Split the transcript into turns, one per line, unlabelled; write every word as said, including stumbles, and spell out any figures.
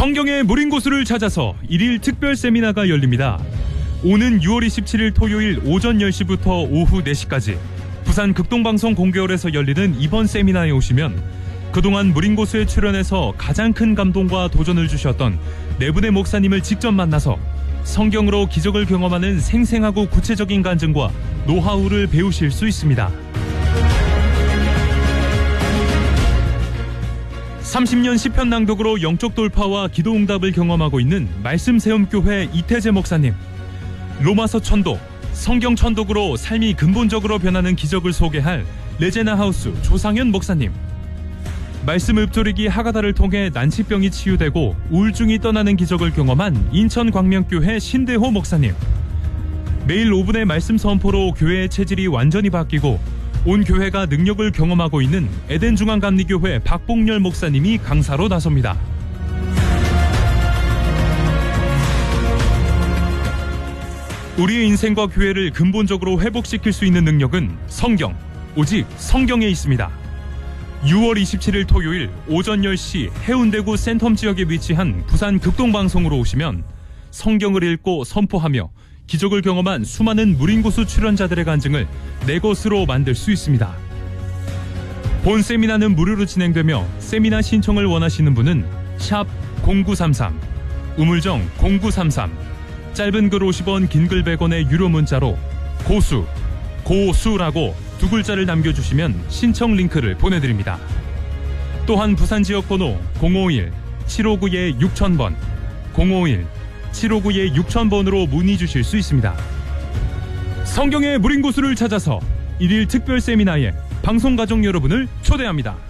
성경의 무린 고수를 찾아서 일일 특별 세미나가 열립니다. 오는 유월 이십칠일 토요일 오전 열 시부터 오후 네 시까지 부산 극동방송 공개홀에서 열리는 이번 세미나에 오시면 그동안 무린 고수에 출연해서 가장 큰 감동과 도전을 주셨던 네 분의 목사님을 직접 만나서 성경으로 기적을 경험하는 생생하고 구체적인 간증과 노하우를 배우실 수 있습니다. 삼십 년 시편 낭독으로 영적 돌파와 기도 응답을 경험하고 있는 말씀세움교회 이태재 목사님, 로마서 천독, 성경 천독으로 삶이 근본적으로 변하는 기적을 소개할 레제나하우스 조상현 목사님, 말씀 읊조리기 하가다를 통해 난치병이 치유되고 우울증이 떠나는 기적을 경험한 인천광명교회 신대호 목사님, 매일 오 분의 말씀 선포로 교회의 체질이 완전히 바뀌고 온 교회가 능력을 경험하고 있는 에덴중앙감리교회 박봉열 목사님이 강사로 나섭니다. 우리의 인생과 교회를 근본적으로 회복시킬 수 있는 능력은 성경, 오직 성경에 있습니다. 유월 이십칠일 토요일 오전 열 시 해운대구 센텀 지역에 위치한 부산 극동방송으로 오시면 성경을 읽고 선포하며 기적을 경험한 수많은 무린고수 출연자들의 간증을 내 것으로 만들 수 있습니다. 본 세미나는 무료로 진행되며 세미나 신청을 원하시는 분은 샵 공구삼삼, 우물정 공구삼삼, 짧은 글 오십 원, 긴 글 백 원의 유료 문자로 고수, 고수라고 두 글자를 남겨주시면 신청 링크를 보내드립니다. 또한 부산 지역 번호 공오일 칠오구 육천 번, 공오일 칠오구 육천 번으로 문의 주실 수 있습니다. 성경의 무린 고수를 찾아서 일일 특별 세미나에 방송 가족 여러분을 초대합니다.